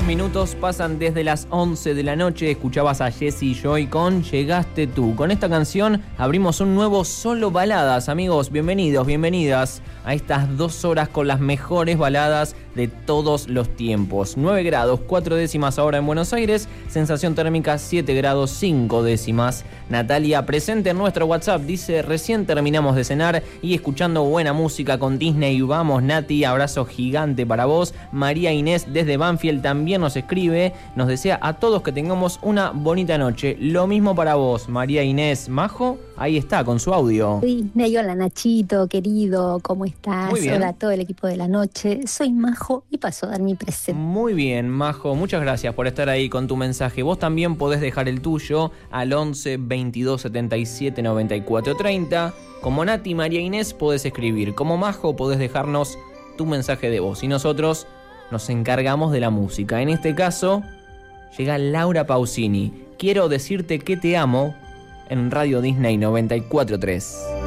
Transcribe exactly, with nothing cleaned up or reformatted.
minutos pasan desde las once de la noche. Escuchabas a Jessie Joy con Llegaste Tú. Con esta canción abrimos un nuevo Solo Baladas. Amigos, bienvenidos, bienvenidas a estas dos horas con las mejores baladas de todos los tiempos. nueve grados, cuatro décimas ahora en Buenos Aires. Sensación térmica siete grados, cinco décimas. Natalia, presente en nuestro WhatsApp, dice: recién terminamos de cenar y escuchando buena música con Disney. Vamos, Nati, abrazo gigante para vos. María Inés desde Banfield también nos escribe, nos desea a todos que tengamos una bonita noche. Lo mismo para vos, María Inés. Majo, ahí está con su audio. Disney, hola Nachito, querido, ¿cómo estás? Muy bien. Hola a todo el equipo de la noche. Soy Majo y paso a dar mi presente. Muy bien, Majo, muchas gracias por estar ahí con tu mensaje. Vos también podés dejar el tuyo al once, veintidós, setenta y siete, noventa y cuatro, treinta. Como Nati, María Inés podés escribir. Como Majo podés dejarnos tu mensaje de voz. Y nosotros nos encargamos de la música. En este caso, llega Laura Pausini. Quiero decirte que te amo en Radio Disney noventa y cuatro punto tres.